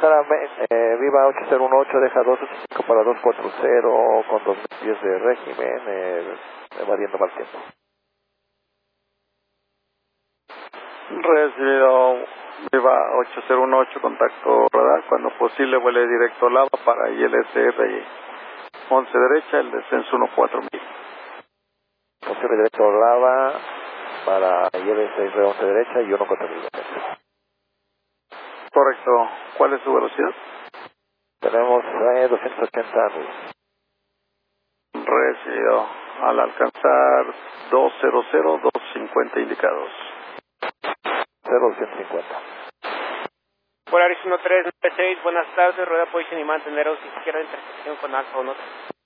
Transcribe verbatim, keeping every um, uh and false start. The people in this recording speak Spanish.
Guadalajara, eh, Viva ocho cero uno ocho, deja dos ochenta y cinco para dos cuatro cero con dos mil pies de régimen, eh, evadiendo mal tiempo. Recibido Viva ocho cero uno ocho, contacto radar, cuando posible vuele directo a Lava para I L S R once derecha, el descenso uno cuatro mil. Posible directo a Lava para I L S R once derecha y uno cuatro mil. Correcto. ¿Cuál es su velocidad? Tenemos eh, doscientos ochenta años. Recibido. Al alcanzar dos cero cero, dos cincuenta indicados. cero doscientos cincuenta. Polaris uno tres nueve seis, buenas tardes, rueda position y manteneros izquierda, intersección con Alfa uno tres.